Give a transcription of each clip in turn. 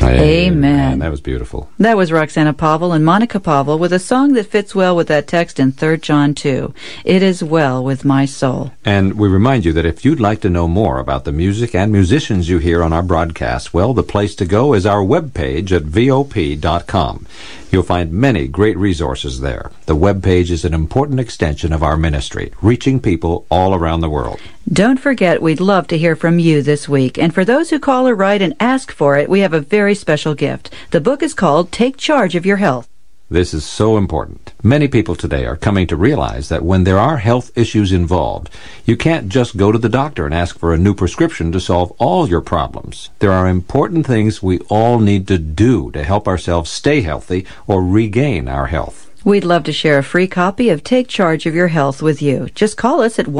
Amen. That was beautiful. That was Roxana Pavel and Monica Pavel with a song that fits well with that text in 3 John 2. It is well with my soul. And we remind you that if you'd like to know more about the music and musicians you hear on our broadcast, well, the place to go is our webpage at vop.com. You'll find many great resources there. The webpage is an important extension of our ministry, reaching people all around the world. Don't forget, we'd love to hear from you this week. And for those who call or write and ask for it, we have a very special gift. The book is called Take Charge of Your Health. This is so important. Many people today are coming to realize that when there are health issues involved, you can't just go to the doctor and ask for a new prescription to solve all your problems. There are important things we all need to do to help ourselves stay healthy or regain our health. We'd love to share a free copy of Take Charge of Your Health with you. Just call us at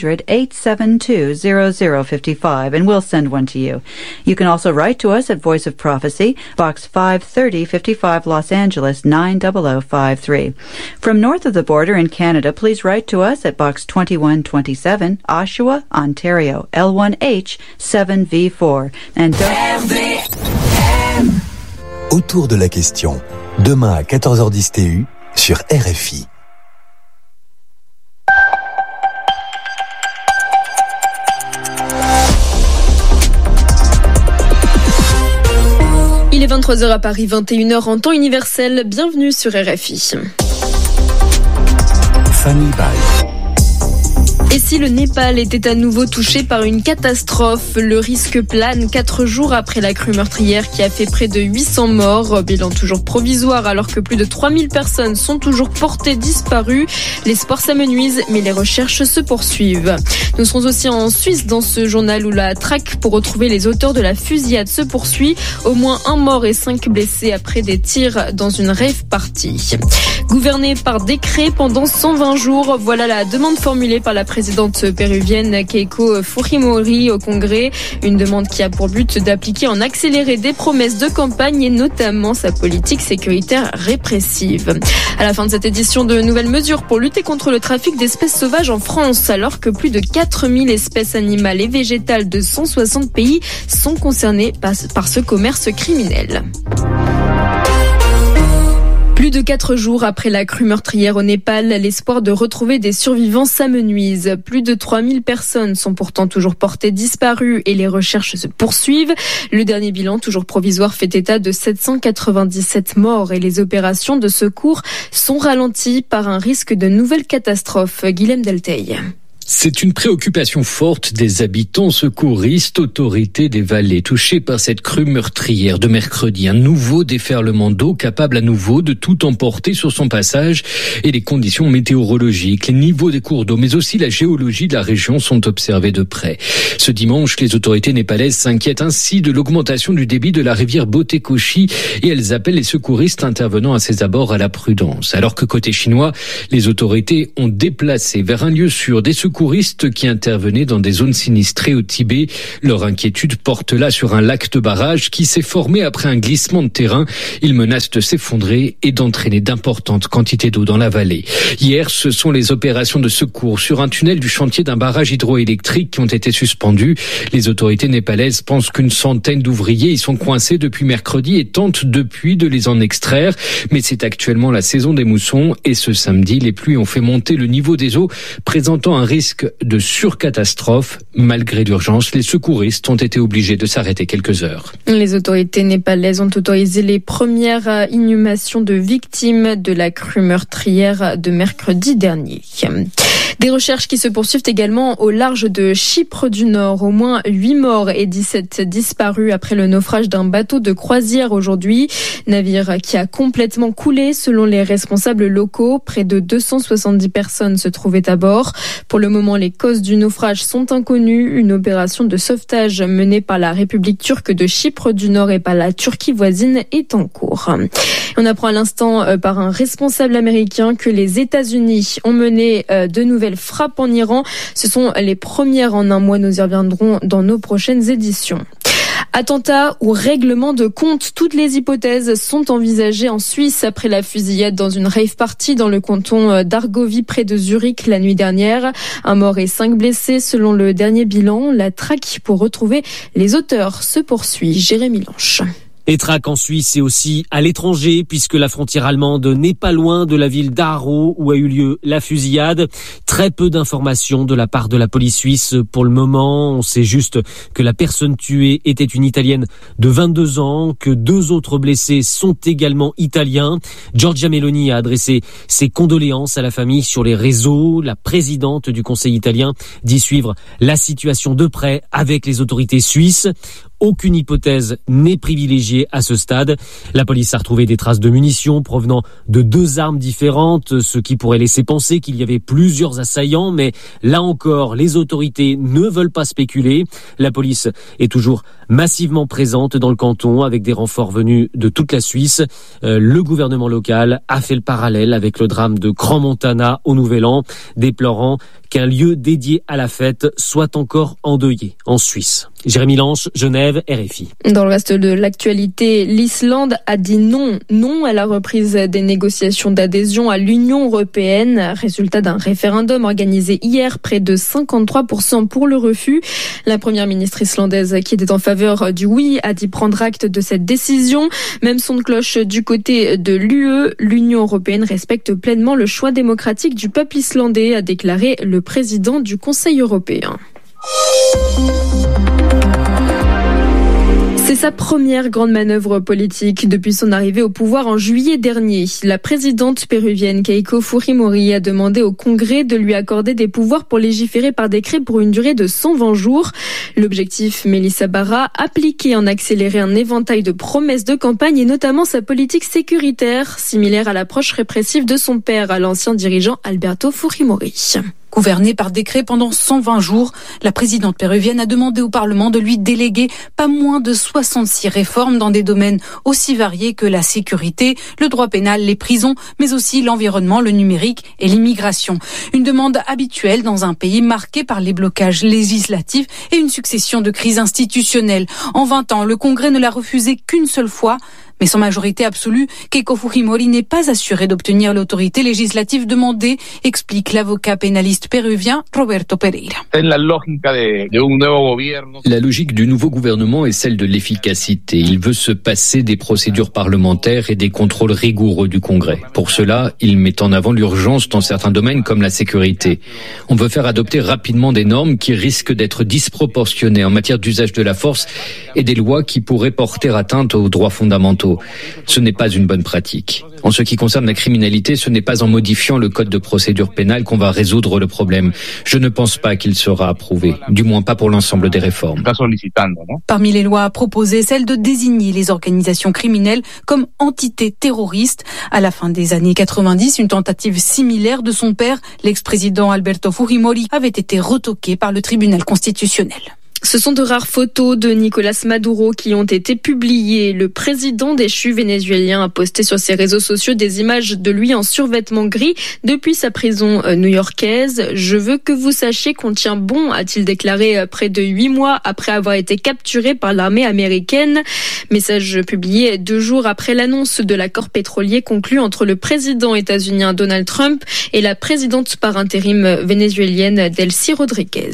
1-800-872-0055 and we'll send one to you. You can also write to us at Voice of Prophecy, Box 53055, Los Angeles 90053. From north of the border in Canada, please write to us at Box 2127, Oshawa, Ontario, L1H 7V4. And Autour de la question, demain à 14h10 TU, sur RFI. Il est 23h à Paris, 21h en temps universel. Bienvenue sur RFI. Fanny Ball. Et si le Népal était à nouveau touché par une catastrophe, le risque plane 4 jours après la crue meurtrière qui a fait près de 800 morts. Bilan toujours provisoire alors que plus de 3000 personnes sont toujours portées disparues. L'espoir s'amenuise mais les recherches se poursuivent. Nous serons aussi en Suisse dans ce journal où la traque pour retrouver les auteurs de la fusillade se poursuit. Au moins 1 mort et 5 blessés après des tirs dans une rave party. Gouverner par décret pendant 120 jours, voilà la demande formulée par la présidente péruvienne Keiko Fujimori au Congrès. Une demande qui a pour but d'appliquer en accéléré des promesses de campagne et notamment sa politique sécuritaire répressive. À la fin de cette édition, de nouvelles mesures pour lutter contre le trafic d'espèces sauvages en France, alors que plus de 4000 espèces animales et végétales de 160 pays sont concernées par ce commerce criminel. Plus de 4 jours après la crue meurtrière au Népal, l'espoir de retrouver des survivants s'amenuise. Plus de 3000 personnes sont pourtant toujours portées disparues et les recherches se poursuivent. Le dernier bilan, toujours provisoire, fait état de 797 morts et les opérations de secours sont ralenties par un risque de nouvelles catastrophes. Guilhem Delteil. C'est une préoccupation forte des habitants, secouristes, autorités des vallées touchées par cette crue meurtrière de mercredi. Un nouveau déferlement d'eau capable à nouveau de tout emporter sur son passage et les conditions météorologiques, les niveaux des cours d'eau, mais aussi la géologie de la région sont observés de près. Ce dimanche, les autorités népalaises s'inquiètent ainsi de l'augmentation du débit de la rivière Botekoshi et elles appellent les secouristes intervenant à ses abords à la prudence. Alors que côté chinois, les autorités ont déplacé vers un lieu sûr des secouristes qui intervenaient dans des zones sinistrées au Tibet. Leur inquiétude porte là sur un lac de barrage qui s'est formé après un glissement de terrain. Il menace de s'effondrer et d'entraîner d'importantes quantités d'eau dans la vallée. Hier, ce sont les opérations de secours sur un tunnel du chantier d'un barrage hydroélectrique qui ont été suspendues. Les autorités népalaises pensent qu'une centaine d'ouvriers y sont coincés depuis mercredi et tentent depuis de les en extraire. Mais c'est actuellement la saison des moussons et ce samedi, les pluies ont fait monter le niveau des eaux, présentant un risque de surcatastrophe. Malgré l'urgence, les secouristes ont été obligés de s'arrêter quelques heures. Les autorités népalaises ont autorisé les premières inhumations de victimes de la crue meurtrière de mercredi dernier. Des recherches qui se poursuivent également au large de Chypre du Nord. Au moins 8 morts et 17 disparus après le naufrage d'un bateau de croisière aujourd'hui. Navire qui a complètement coulé selon les responsables locaux. Près de 270 personnes se trouvaient à bord. Pour le moment, les causes du naufrage sont inconnues. Une opération de sauvetage menée par la République turque de Chypre du Nord et par la Turquie voisine est en cours. On apprend à l'instant par un responsable américain que les États-Unis ont mené de nouvelles frappes en Iran. Ce sont les premières en un mois. Nous y reviendrons dans nos prochaines éditions. Attentat ou règlement de compte, toutes les hypothèses sont envisagées en Suisse après la fusillade dans une rave party dans le canton d'Argovie près de Zurich la nuit dernière. 1 mort et 5 blessés selon le dernier bilan. La traque pour retrouver les auteurs se poursuit. Jérémy Lanche. Et traque en Suisse et aussi à l'étranger, puisque la frontière allemande n'est pas loin de la ville d'Aarau où a eu lieu la fusillade. Très peu d'informations de la part de la police suisse pour le moment. On sait juste que la personne tuée était une Italienne de 22 ans, que 2 autres blessés sont également italiens. Giorgia Meloni a adressé ses condoléances à la famille sur les réseaux. La présidente du Conseil italien dit suivre la situation de près avec les autorités suisses. Aucune hypothèse n'est privilégiée à ce stade. La police a retrouvé des traces de munitions provenant de 2 armes différentes, ce qui pourrait laisser penser qu'il y avait plusieurs assaillants, mais là encore, les autorités ne veulent pas spéculer. La police est toujours massivement présente dans le canton avec des renforts venus de toute la Suisse. Le gouvernement local a fait le parallèle avec le drame de Crans-Montana au Nouvel An, déplorant qu'un lieu dédié à la fête soit encore endeuillé en Suisse. Jérémy Lanche, Genève, RFI. Dans le reste de l'actualité, l'Islande a dit non à la reprise des négociations d'adhésion à l'Union européenne. Résultat d'un référendum organisé hier, près de 53% pour le refus. La première ministre islandaise, qui était en faveur du oui, a dit prendre acte de cette décision. Même son de cloche du côté de l'UE. L'Union européenne respecte pleinement le choix démocratique du peuple islandais, a déclaré le président du Conseil européen. C'est sa première grande manœuvre politique depuis son arrivée au pouvoir en juillet dernier. La présidente péruvienne Keiko Fujimori a demandé au Congrès de lui accorder des pouvoirs pour légiférer par décret pour une durée de 120 jours. L'objectif, Melissa Barra, appliquer en accéléré un éventail de promesses de campagne et notamment sa politique sécuritaire, similaire à l'approche répressive de son père, à l'ancien dirigeant Alberto Fujimori. Gouvernée par décret pendant 120 jours, la présidente péruvienne a demandé au Parlement de lui déléguer pas moins de 66 réformes dans des domaines aussi variés que la sécurité, le droit pénal, les prisons, mais aussi l'environnement, le numérique et l'immigration. Une demande habituelle dans un pays marqué par les blocages législatifs et une succession de crises institutionnelles. En 20 ans, le Congrès ne l'a refusé qu'une seule fois. Mais sans majorité absolue, Keiko Fujimori n'est pas assurée d'obtenir l'autorité législative demandée, explique l'avocat pénaliste péruvien Roberto Pereira. La logique du nouveau gouvernement est celle de l'efficacité. Il veut se passer des procédures parlementaires et des contrôles rigoureux du Congrès. Pour cela, il met en avant l'urgence dans certains domaines comme la sécurité. On veut faire adopter rapidement des normes qui risquent d'être disproportionnées en matière d'usage de la force et des lois qui pourraient porter atteinte aux droits fondamentaux. Ce n'est pas une bonne pratique. En ce qui concerne la criminalité, ce n'est pas en modifiant le code de procédure pénale qu'on va résoudre le problème. Je ne pense pas qu'il sera approuvé, du moins pas pour l'ensemble des réformes. Parmi les lois proposées, celle de désigner les organisations criminelles comme entités terroristes. À la fin des années 90, une tentative similaire de son père, l'ex-président Alberto Fujimori, avait été retoquée par le tribunal constitutionnel. Ce sont de rares photos de Nicolas Maduro qui ont été publiées. Le président déchu vénézuélien a posté sur ses réseaux sociaux des images de lui en survêtement gris depuis sa prison new-yorkaise. « Je veux que vous sachiez qu'on tient bon », a-t-il déclaré près de 8 mois après avoir été capturé par l'armée américaine. Message publié 2 jours après l'annonce de l'accord pétrolier conclu entre le président états-unien Donald Trump et la présidente par intérim vénézuélienne Delcy Rodríguez.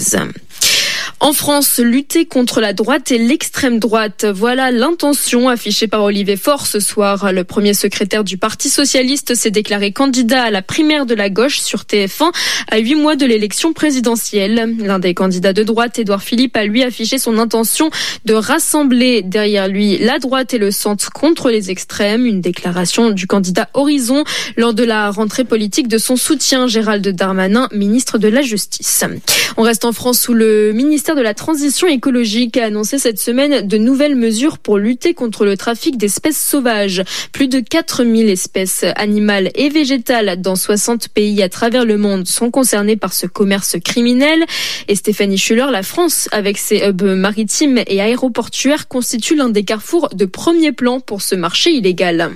En France, lutter contre la droite et l'extrême droite, voilà l'intention affichée par Olivier Faure ce soir. Le premier secrétaire du Parti socialiste s'est déclaré candidat à la primaire de la gauche sur TF1 à 8 mois de l'élection présidentielle. L'un des candidats de droite, Édouard Philippe, a lui affiché son intention de rassembler derrière lui la droite et le centre contre les extrêmes. Une déclaration du candidat Horizon lors de la rentrée politique de son soutien, Gérald Darmanin, ministre de la Justice. On reste en France où le ministère de la Transition écologique a annoncé cette semaine de nouvelles mesures pour lutter contre le trafic d'espèces sauvages. Plus de 4000 espèces animales et végétales dans 60 pays à travers le monde sont concernées par ce commerce criminel. Et Stéphanie Schuller, la France, avec ses hubs maritimes et aéroportuaires, constitue l'un des carrefours de premier plan pour ce marché illégal.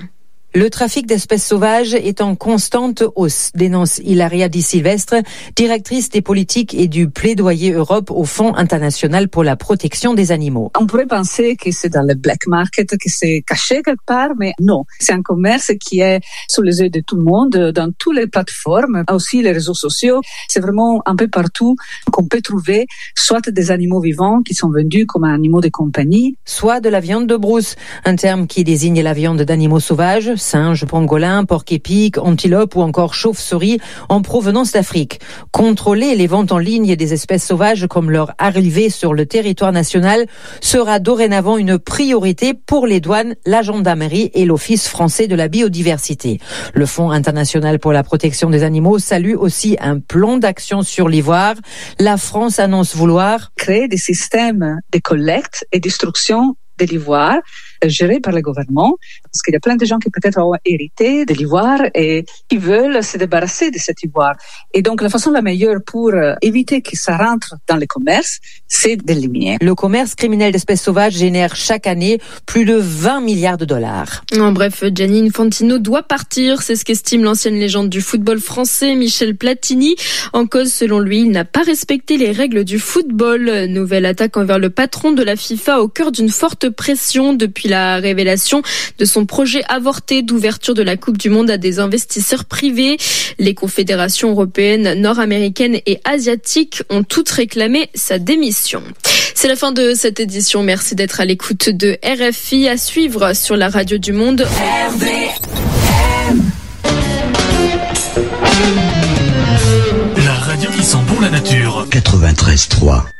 Le trafic d'espèces sauvages est en constante hausse, dénonce Hilaria Di Silvestre, directrice des politiques et du plaidoyer Europe au Fonds international pour la protection des animaux. On pourrait penser que c'est dans le black market, que c'est caché quelque part, mais non. C'est un commerce qui est sous les yeux de tout le monde, dans toutes les plateformes, aussi les réseaux sociaux. C'est vraiment un peu partout qu'on peut trouver soit des animaux vivants qui sont vendus comme animaux de compagnie, soit de la viande de brousse, un terme qui désigne la viande d'animaux sauvages, singes, pangolins, porcs-épics, antilopes ou encore chauves-souris en provenance d'Afrique. Contrôler les ventes en ligne des espèces sauvages comme leur arrivée sur le territoire national sera dorénavant une priorité pour les douanes, la gendarmerie et l'Office français de la biodiversité. Le Fonds international pour la protection des animaux salue aussi un plan d'action sur l'ivoire. La France annonce vouloir créer des systèmes de collecte et d'instruction de l'ivoire gérés par le gouvernement, parce qu'il y a plein de gens qui peut-être ont hérité de l'ivoire et qui veulent se débarrasser de cet ivoire. Et donc la façon la meilleure pour éviter que ça rentre dans le commerce, c'est d'éliminer. Le commerce criminel d'espèces sauvages génère chaque année plus de 20 milliards de dollars. En bref, Gianni Infantino doit partir, c'est ce qu'estime l'ancienne légende du football français Michel Platini. En cause, selon lui, il n'a pas respecté les règles du football. Nouvelle attaque envers le patron de la FIFA au cœur d'une forte pression depuis la révélation de son projet avorté d'ouverture de la Coupe du Monde à des investisseurs privés. Les confédérations européennes, nord-américaines et asiatiques ont toutes réclamé sa démission. C'est la fin de cette édition. Merci d'être à l'écoute de RFI, à suivre sur la radio du monde. La radio qui sent bon la nature. 93.3.